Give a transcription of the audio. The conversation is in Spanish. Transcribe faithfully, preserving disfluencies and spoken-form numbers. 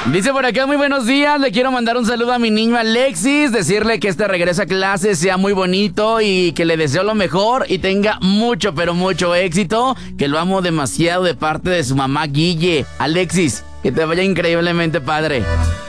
Dice por acá, muy buenos días, le quiero mandar un saludo a mi niño Alexis, decirle que este regreso a clase sea muy bonito y que le deseo lo mejor y tenga mucho, pero mucho éxito, que lo amo demasiado de parte de su mamá Guille. Alexis, que te vaya increíblemente padre.